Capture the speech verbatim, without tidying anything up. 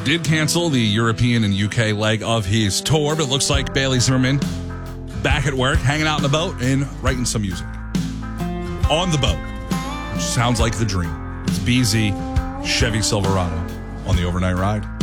did cancel the European and U K leg of his tour, but it looks like Bailey Zimmerman back at work, hanging out in the boat and writing some music. On the boat, which sounds like the dream. It's B Z Chevy Silverado on the Overnight Ride.